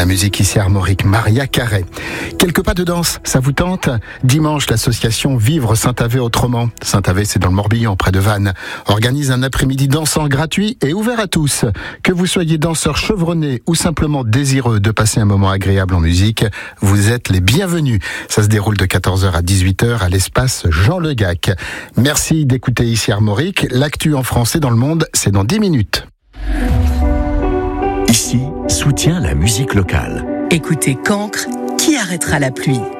la musique ici armorique, Maria Carey. Quelques pas de danse, ça vous tente? Dimanche, l'association Vivre Saint-Avé Autrement, Saint-Avé c'est dans le Morbihan, près de Vannes, organise un après-midi dansant gratuit et ouvert à tous. Que vous soyez danseur chevronné ou simplement désireux de passer un moment agréable en musique, vous êtes les bienvenus. Ça se déroule de 14h à 18h à l'espace Jean Le Gac. Merci d'écouter ici armorique. L'actu en français dans le monde, c'est dans 10 minutes. Ici, soutient la musique locale. Écoutez Cancre, qui arrêtera la pluie?